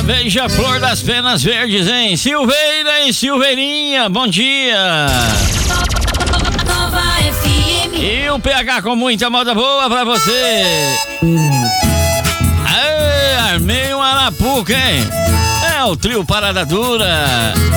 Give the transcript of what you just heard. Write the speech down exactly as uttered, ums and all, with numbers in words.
Beija-flor das penas verdes, hein? Silveira e Silveirinha, bom dia! Nova F M. E o P H com muita moda boa pra você! Aê, armei um arapuca, hein? É o trio Parada Dura!